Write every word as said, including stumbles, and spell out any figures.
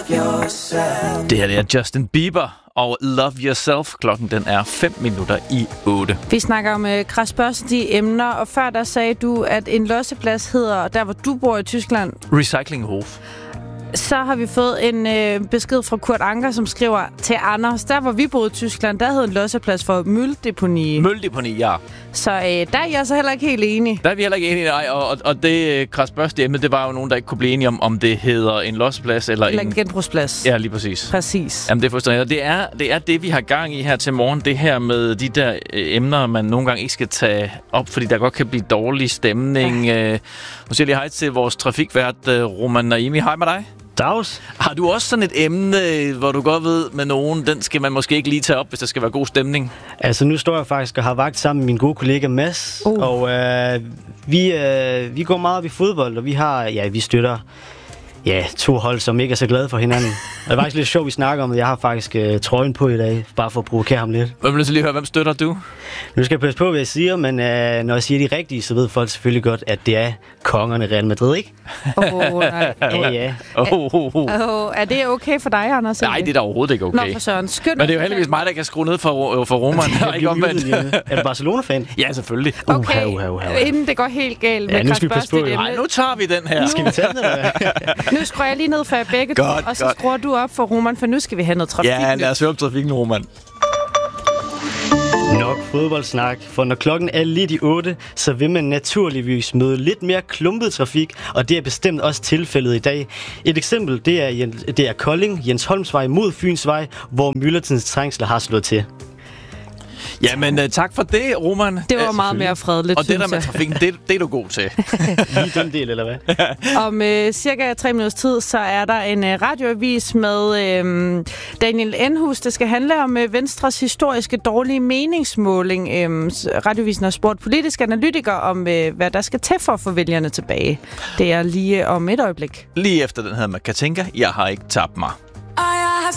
yourself. Det her det er Justin Bieber og Love Yourself. Klokken den er fem minutter i otte. Vi snakker om øh, kradsbørstige emner, og før der sagde du, at en losseplads hedder, der hvor du bor i Tyskland, Recyclinghof. Så har vi fået en øh, besked fra Kurt Anker, som skriver til Anders. Der hvor vi boede i Tyskland, der hed en losseplads for møldeponi. Møldeponi, ja. Så øh, der er jeg så heller ikke helt enige. Der er vi heller ikke enige, nej. Og, og det kradsbørste emne, det var jo nogen, der ikke kunne blive enige om, om det hedder en losseplads eller, eller en... en genbrugsplads. Ja, lige præcis. Præcis. Jamen, det er forstået. Det er, det er det, vi har gang i her til morgen. Det her med de der øh, emner, man nogle gange ikke skal tage op, fordi der godt kan blive dårlig stemning. Ja. Øh, nu siger jeg lige hej til vores trafikvært, øh, Roman Naimi. Hej med dig. Dags. Har du også sådan et emne, hvor du godt ved med nogen, den skal man måske ikke lige tage op, hvis der skal være god stemning? Altså, nu står jeg faktisk og har vagt sammen med min gode kollega Mads, uh. og øh, vi, øh, vi går meget op i fodbold, og vi har, ja, vi støtter ja, to hold, som ikke er så glade for hinanden. Og det er faktisk lidt sjovt, vi snakker om det. Jeg har faktisk øh, trøjen på i dag, bare for at provokere ham lidt. Hvem vil så lige høre, hvem støtter du? Nu skal jeg passe på, hvad jeg siger, men øh, når jeg siger de rigtige, så ved folk selvfølgelig godt, at det er kongerne Real Madrid, ikke? Åh, oh, nej. Ja, ja. Oh, oh, oh. Oh, er det okay for dig, Anders? Nej, det er da overhovedet ikke okay. Nå, for søren. Skynd. Men det er jo heldigvis mig, der kan skrue ned for, for Roman. Ikke omvendt. Er du Barcelona-fan? Ja, selvfølgelig. Okay, uh, uh, uh, uh. inden det går helt galt med ja, nu skal vi passe på. Nej, nu tager vi den her. Nu. Skal vi tage den, eller? Nu skruer jeg lige ned for jer begge godt, to, og så godt. skruer du op for Roman, for nu skal vi have noget trafik. Ja, lad os høre om trafikken, Roman. Nok fodboldsnak, for når klokken er lidt i otte, så vil man naturligvis møde lidt mere klumpet trafik, og det er bestemt også tilfældet i dag. Et eksempel, det er, det er Kolding, Jens Holmsvej mod Fynsvej, hvor myldretidens trængsler har slået til. Jamen, uh, tak for det, Roman. Det var ja, meget mere fredeligt, og det der med trafikken, det, det er du god til. Lige den del, eller hvad? Om øh, cirka tre minutters tid, så er der en øh, radioavis med øh, Daniel Enhus. Det skal handle om øh, Venstres historiske dårlige meningsmåling. Øh, radiovisen har spurgt politiske analytikere om, øh, hvad der skal til for at få vælgerne tilbage. Det er lige om et øjeblik. Lige efter den her, man kan tænke, jeg har ikke tabt mig.